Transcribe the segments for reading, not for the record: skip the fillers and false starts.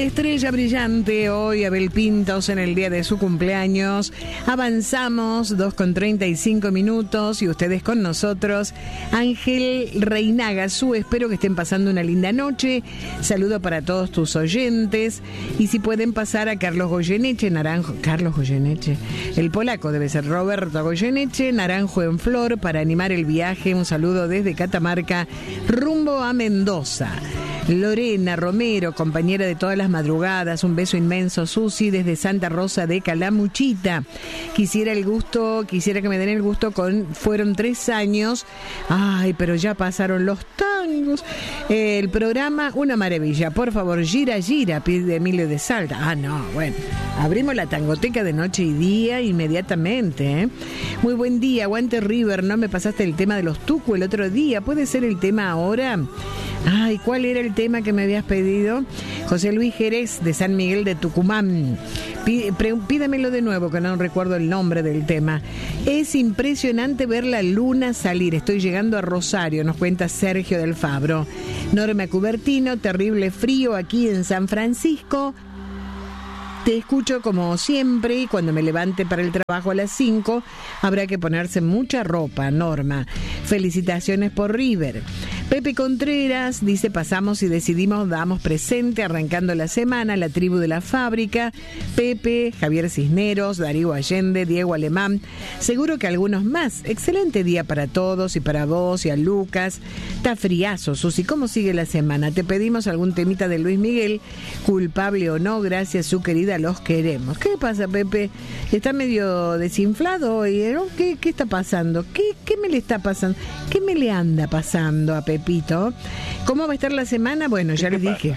Estrella brillante hoy, Abel Pintos en el día de su cumpleaños. Avanzamos 2:35 y ustedes con nosotros. Ángel Reinaga, espero que estén pasando una linda noche. Saludo para todos tus oyentes. Y si pueden pasar a Carlos Goyeneche, Naranjo. Carlos Goyeneche, el polaco debe ser Roberto Goyeneche, Naranjo en Flor, para animar el viaje. Un saludo desde Catamarca, rumbo a Mendoza. Lorena Romero, compañera de todas las madrugadas, un beso inmenso. Susi desde Santa Rosa de Calamuchita. Quisiera que me den el gusto fueron 3 años. Ay, pero ya pasaron los tangos. El programa, una maravilla. Por favor, gira, gira, pide Emilio de Salta. Ah, no, bueno. Abrimos la tangoteca de noche y día inmediatamente, ¿eh? Muy buen día, aguante River. No me pasaste el tema de los Tucu el otro día. ¿Puede ser el tema ahora? Ay, ¿cuál era el tema que me habías pedido? José Luis Jerez de San Miguel de Tucumán. Pídamelo de nuevo, que no recuerdo el nombre del tema. Es impresionante ver la luna salir. Estoy llegando a Rosario, nos cuenta Sergio del Fabro. Norma Cubertino, terrible frío aquí en San Francisco. Te escucho como siempre y cuando me levante para el trabajo a las 5 habrá que ponerse mucha ropa, Norma. Felicitaciones por River. Pepe Contreras dice: pasamos y decidimos, damos presente arrancando la semana, la tribu de la fábrica. Pepe, Javier Cisneros, Darío Allende, Diego Alemán, seguro que algunos más. Excelente día para todos y para vos y a Lucas. Está friazo, Susi. ¿Cómo sigue la semana? Te pedimos algún temita de Luis Miguel, culpable o no, gracias su querida, los queremos. ¿Qué pasa, Pepe? Está medio desinflado hoy, ¿no? ¿Qué está pasando? ¿Qué me le está pasando? ¿Qué me le anda pasando a Pepito? ¿Cómo va a estar la semana? Bueno, ya les dije.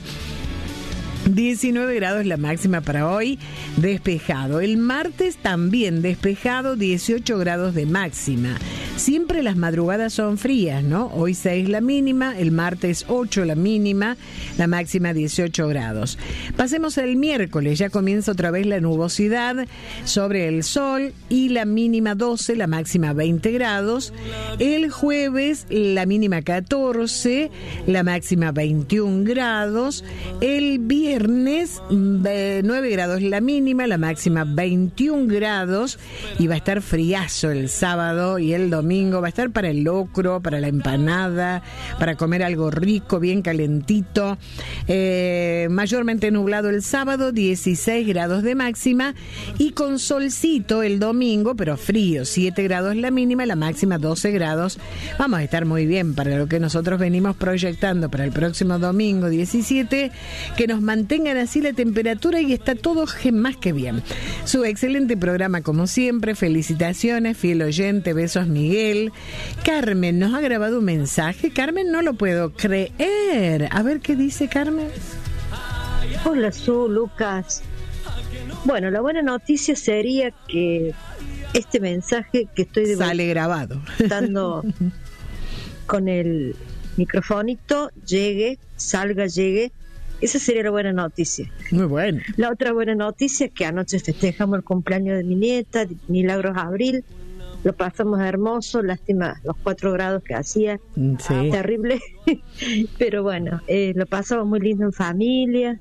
19 grados la máxima para hoy, despejado. El martes también despejado, 18 grados de máxima. Siempre las madrugadas son frías, ¿no? Hoy 6 la mínima, el martes 8 la mínima, la máxima 18 grados. Pasemos al miércoles, ya comienza otra vez la nubosidad sobre el sol y la mínima 12, la máxima 20 grados. El jueves la mínima 14, la máxima 21 grados. El viernes 9 grados la mínima, la máxima 21 grados. Y va a estar friazo el sábado y el domingo. Va a estar para el locro, para la empanada, para comer algo rico, bien calentito. Mayormente nublado el sábado, 16 grados de máxima. Y con solcito el domingo, pero frío, 7 grados la mínima, la máxima 12 grados. Vamos a estar muy bien para lo que nosotros venimos proyectando para el próximo domingo 17, que nos mantengan así la temperatura y está todo más que bien. Su excelente programa como siempre, felicitaciones, fiel oyente, besos Miguel. Carmen nos ha grabado un mensaje. Carmen, no lo puedo creer. A ver qué dice Carmen. Hola, Lucas. Bueno, la buena noticia sería que este mensaje que estoy sale grabado dando con el microfonito llegue. Esa sería la buena noticia. Muy buena. La otra buena noticia es que anoche festejamos el cumpleaños de mi nieta, Milagros Abril. Lo pasamos hermoso, lástima los 4 grados que hacía, sí. Terrible, pero bueno, lo pasamos muy lindo en familia.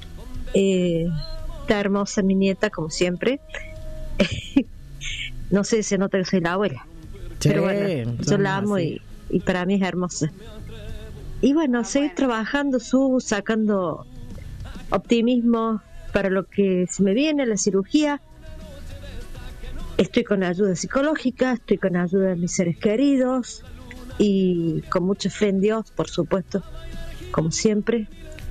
Está hermosa mi nieta, como siempre. No sé, se nota que soy la abuela, sí, pero bueno, yo la amo y para mí es hermosa. Y bueno, seguir trabajando, sacando optimismo para lo que se me viene, la cirugía. Estoy con ayuda psicológica, estoy con ayuda de mis seres queridos y con mucha fe en Dios, por supuesto, como siempre.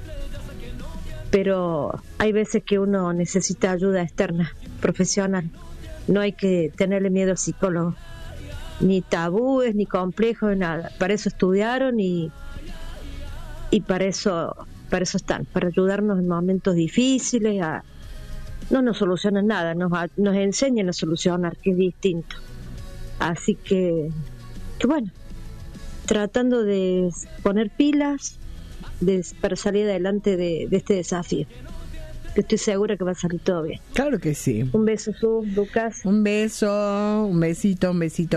Pero hay veces que uno necesita ayuda externa, profesional. No hay que tenerle miedo al psicólogo, ni tabúes, ni complejos, nada. Para eso estudiaron y para eso están, para ayudarnos en momentos difíciles. No nos solucionan nada, nos enseñan a solucionar, que es distinto. Así que bueno, tratando de poner pilas para salir adelante de este desafío. que estoy segura que va a salir todo bien. Claro que sí. Un beso, Lucas. Un beso, un besito.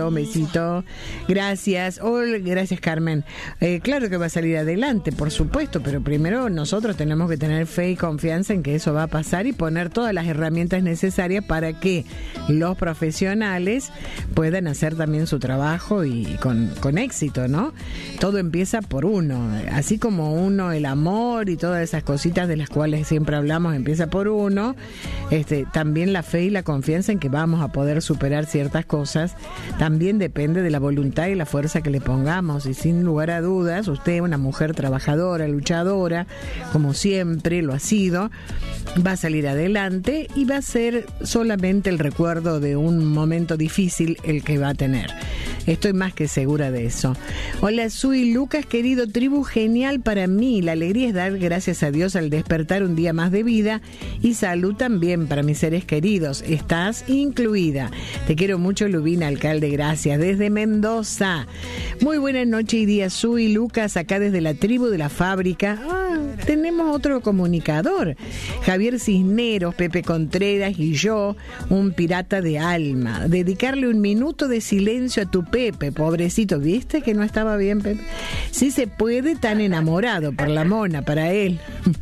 Gracias. Gracias, Carmen. Claro que va a salir adelante, por supuesto, pero primero nosotros tenemos que tener fe y confianza en que eso va a pasar y poner todas las herramientas necesarias para que los profesionales puedan hacer también su trabajo y con éxito, ¿no? Todo empieza por uno. Así como uno, el amor y todas esas cositas de las cuales siempre hablamos, empieza por uno, también la fe y la confianza en que vamos a poder superar ciertas cosas también depende de la voluntad y la fuerza que le pongamos, y sin lugar a dudas usted, una mujer trabajadora, luchadora, como siempre lo ha sido, va a salir adelante y va a ser solamente el recuerdo de un momento difícil el que va a tener. Estoy más que segura de eso. Hola, soy Lucas, querido tribu, genial para mí. La alegría es dar gracias a Dios al despertar un día más de vida y salud también para mis seres queridos. Estás incluida. Te quiero mucho, Lubina, alcalde, gracias. Desde Mendoza. Muy buena noche y día, soy Lucas, acá desde la tribu de la fábrica. Tenemos otro comunicador. Javier Cisneros, Pepe Contreras y yo, un pirata de alma. Dedicarle un minuto de silencio a tu Pepe, pobrecito, ¿viste que no estaba bien, Pepe? Sí se puede, tan enamorado por la mona, para él.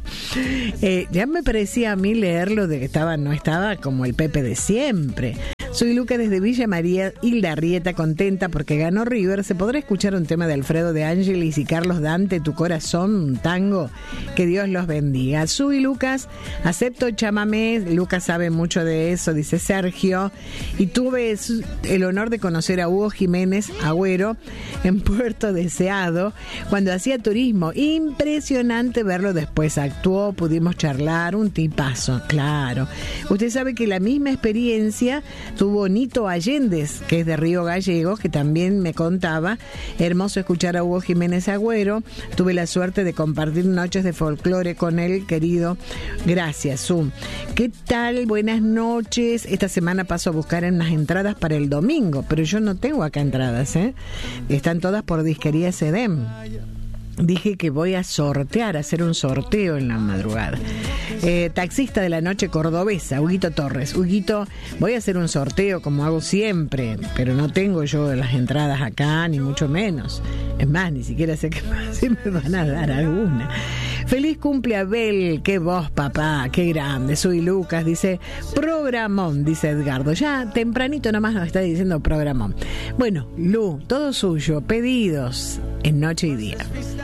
Ya me parecía a mí leerlo de que no estaba como el Pepe de siempre. Soy Luca desde Villa María Hilda Arrieta, contenta porque ganó River. ¿Se podrá escuchar un tema de Alfredo de Ángelis y Carlos Dante, Tu Corazón, un tango? Que Dios los bendiga. Soy Lucas, acepto chamamé. Lucas sabe mucho de eso, dice Sergio. Y tuve el honor de conocer a Hugo Jiménez Agüero en Puerto Deseado cuando hacía turismo. Impresionante verlo después. Actuó, pudimos charlar, un tipazo, claro. Usted sabe que la misma experiencia tuvo Nito Allendez, que es de Río Gallegos, que también me contaba. Hermoso escuchar a Hugo Jiménez Agüero. Tuve la suerte de compartir noches de folclore con él, querido. Gracias, Zoom. ¿Qué tal? Buenas noches. Esta semana paso a buscar unas entradas para el domingo, pero yo no tengo acá entradas, ¿eh? Están todas por Disquería Sedem. Dije que voy a hacer un sorteo en la madrugada. Taxista de la noche cordobesa, Huguito Torres. Huguito, voy a hacer un sorteo como hago siempre, pero no tengo yo las entradas acá, ni mucho menos. Es más, ni siquiera sé si me van a dar alguna. Feliz cumple, Abel. Qué voz, papá, qué grande. Soy Lucas, dice programón, dice Edgardo. Ya tempranito nomás nos está diciendo programón. Bueno, Lu, todo suyo, pedidos en noche y día.